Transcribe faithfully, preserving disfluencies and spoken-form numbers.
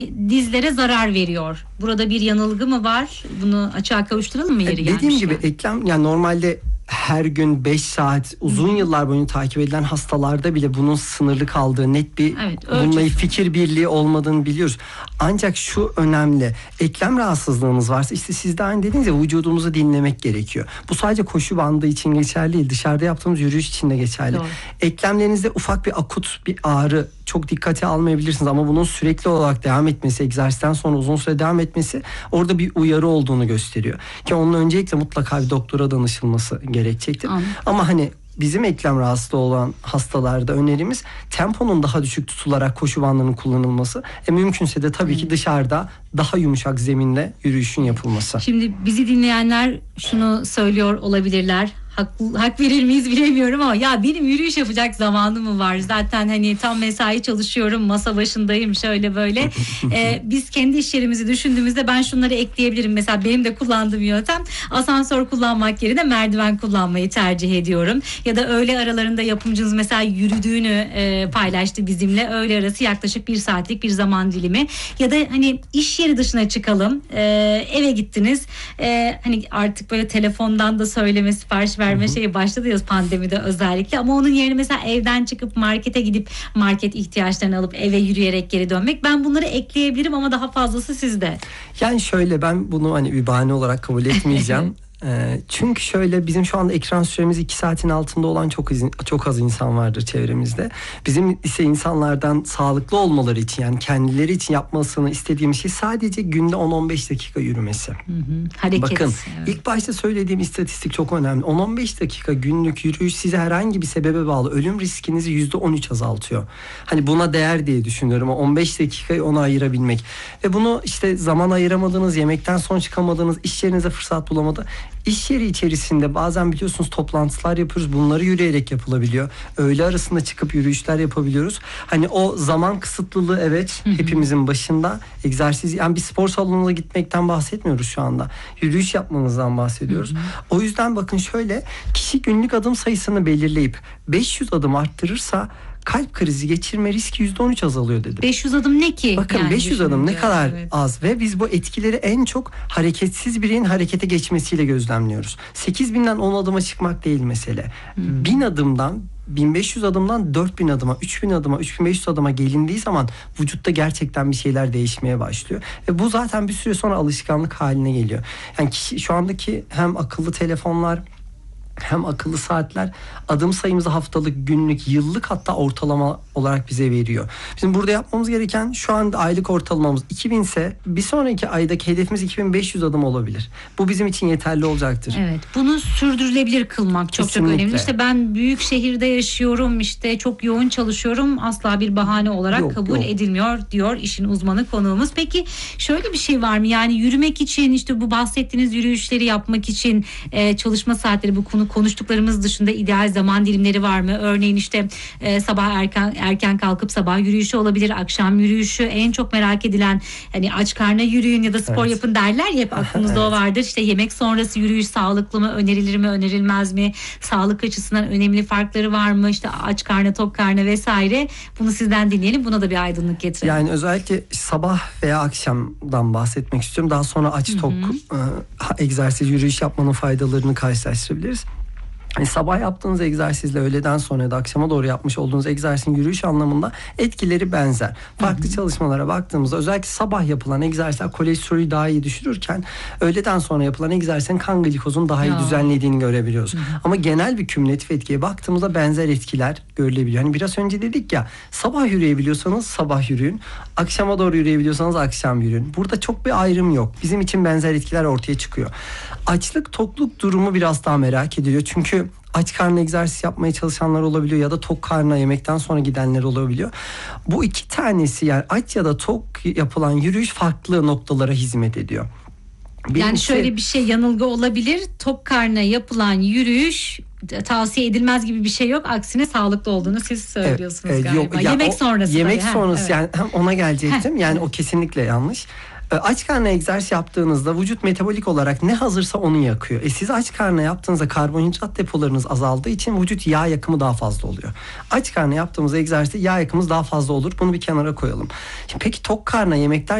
dizlere zarar veriyor. Burada bir yanılgı mı var? Bunu açığa kavuşturalım mı yeri gelmişken? Dediğim gibi eklem yani normalde her gün beş saat uzun hmm. yıllar boyunca takip edilen hastalarda bile bunun sınırlı kaldığı net bir evet, bununla fikir birliği olmadığını biliyoruz. Ancak şu önemli, eklem rahatsızlığınız varsa işte siz de aynı dediğiniz ya vücudumuzu dinlemek gerekiyor. Bu sadece koşu bandı için geçerli değil, dışarıda yaptığımız yürüyüş için de geçerli. Doğru. Eklemlerinizde ufak bir akut bir ağrı çok dikkate almayabilirsiniz ama bunun sürekli olarak devam etmesi, egzersizden sonra uzun süre devam etmesi orada bir uyarı olduğunu gösteriyor. Ki onun öncelikle mutlaka bir doktora danışılması gerekecektir. Anladım. Ama hani bizim eklem rahatsızlığı olan hastalarda önerimiz temponun daha düşük tutularak koşu bandının kullanılması. E mümkünse de tabii hmm. ki dışarıda daha yumuşak zeminde yürüyüşün yapılması. Şimdi bizi dinleyenler şunu söylüyor olabilirler. Hak, hak verir miyiz bilemiyorum ama ya benim yürüyüş yapacak zamanım mı var? Zaten hani tam mesai çalışıyorum, masa başındayım şöyle böyle. ee, biz kendi iş yerimizi düşündüğümüzde ben şunları ekleyebilirim. Mesela benim de kullandığım yöntem asansör kullanmak yerine merdiven kullanmayı tercih ediyorum. Ya da öğle aralarında yapımcımız mesela yürüdüğünü e, paylaştı bizimle. Öğle arası yaklaşık bir saatlik bir zaman dilimi. Ya da hani iş yeri dışına çıkalım. E, eve gittiniz. E, hani artık böyle telefondan da söyleme, sipariş verme Hı-hı. şeyi başladı ya pandemide özellikle, ama onun yerine mesela evden çıkıp markete gidip market ihtiyaçlarını alıp eve yürüyerek geri dönmek, ben bunları ekleyebilirim ama daha fazlası sizde. Yani şöyle, ben bunu hani bir bahane olarak kabul etmeyeceğim. Çünkü şöyle, bizim şu anda ekran süremiz iki saatin altında olan çok az, çok az insan vardır çevremizde. Bizim ise insanlardan sağlıklı olmaları için, yani kendileri için yapmasını istediğim şey sadece günde on on beş dakika yürümesi. Hı hı, hareket. Bakın evet. ilk başta söylediğim istatistik çok önemli. on on beş dakika günlük yürüyüş size herhangi bir sebebe bağlı ölüm riskinizi yüzde on üç azaltıyor. Hani buna değer diye düşünüyorum. on beş dakikayı ona ayırabilmek. Ve bunu işte zaman ayıramadığınız, yemekten sonra çıkamadığınız, iş yerinize fırsat bulamadı. İş yeri içerisinde bazen biliyorsunuz toplantılar yapıyoruz. Bunları yürüyerek yapılabiliyor. Öğle arasında çıkıp yürüyüşler yapabiliyoruz. Hani o zaman kısıtlılığı evet, hı hı. hepimizin başında. Egzersiz, yani bir spor salonuna gitmekten bahsetmiyoruz şu anda. Yürüyüş yapmanızdan bahsediyoruz. Hı hı. O yüzden bakın şöyle, kişi günlük adım sayısını belirleyip beş yüz adım arttırırsa kalp krizi geçirme riski yüzde on üç azalıyor dedi. beş yüz adım ne ki? Bakın yani beş yüz adım ne kadar evet. az ve biz bu etkileri en çok hareketsiz bireyin harekete geçmesiyle gözlemliyoruz. sekiz binden on adıma çıkmak değil mesele. Hmm. bin adımdan, bin beş yüz adımdan dört bin adıma, üç bin adıma, üç bin beş yüz adıma gelindiği zaman vücutta gerçekten bir şeyler değişmeye başlıyor. Ve bu zaten bir süre sonra alışkanlık haline geliyor. Yani kişi, şu andaki hem akıllı telefonlar hem akıllı saatler adım sayımızı haftalık, günlük, yıllık, hatta ortalama olarak bize veriyor. Bizim burada yapmamız gereken, şu anda aylık ortalamamız iki bin ise bir sonraki aydaki hedefimiz iki bin beş yüz adım olabilir. Bu bizim için yeterli olacaktır. Evet, bunu sürdürülebilir kılmak çok Kesinlikle. çok önemli. İşte ben büyük şehirde yaşıyorum, işte çok yoğun çalışıyorum, asla bir bahane olarak yok, kabul yok. edilmiyor diyor işin uzmanı konuğumuz. Peki şöyle bir şey var mı? Yani yürümek için, işte bu bahsettiğiniz yürüyüşleri yapmak için e, çalışma saatleri, bu konu konuştuklarımız dışında ideal zaman dilimleri var mı? Örneğin işte e, sabah erken erken kalkıp sabah yürüyüşü olabilir, akşam yürüyüşü, en çok merak edilen, hani aç karnına yürüyün ya da spor evet. yapın derler ya, hep aklımızda evet. o vardır. İşte yemek sonrası yürüyüş sağlıklı mı, önerilir mi, önerilmez mi? Sağlık açısından önemli farkları var mı? İşte aç karnına, tok karnına vesaire. Bunu sizden dinleyelim. Buna da bir aydınlık getirelim. Yani özellikle sabah veya akşamdan bahsetmek istiyorum. Daha sonra aç tok e, egzersiz, yürüyüş yapmanın faydalarını karşılaştırabiliriz. Yani sabah yaptığınız egzersizle öğleden sonra ya da akşama doğru yapmış olduğunuz egzersizin yürüyüş anlamında etkileri benzer. Farklı Hı-hı. çalışmalara baktığımızda özellikle sabah yapılan egzersizler kolesterolü daha iyi düşürürken öğleden sonra yapılan egzersizin kan glikozunu daha iyi ya. düzenlediğini görebiliyoruz. Hı-hı. Ama genel bir kümülatif etkiye baktığımızda benzer etkiler görülebiliyor. Hani biraz önce dedik ya, sabah yürüyebiliyorsanız sabah yürüyün, akşama doğru yürüyebiliyorsanız akşam yürüyün. Burada çok bir ayrım yok. Bizim için benzer etkiler ortaya çıkıyor. Açlık tokluk durumu biraz daha merak ediliyor. Çünkü aç karnına egzersiz yapmaya çalışanlar olabiliyor ya da tok karnına yemekten sonra gidenler olabiliyor. Bu iki tanesi, yani aç ya da tok yapılan yürüyüş farklı noktalara hizmet ediyor. Birincisi, yani şöyle bir şey, yanılgı olabilir. Tok karnına yapılan yürüyüş tavsiye edilmez gibi bir şey yok. Aksine sağlıklı olduğunu siz söylüyorsunuz evet, galiba. Yok, ya yemek o, sonrası. Yemek tabii, sonrası evet. yani hem ona gelecektim. Yani o kesinlikle yanlış. Aç karnına egzersiz yaptığınızda vücut metabolik olarak ne hazırsa onu yakıyor. E siz aç karnına yaptığınızda karbonhidrat depolarınız azaldığı için vücut yağ yakımı daha fazla oluyor. Aç karnına yaptığımız egzersizde yağ yakımımız daha fazla olur. Bunu bir kenara koyalım. Şimdi peki tok karnına yemekler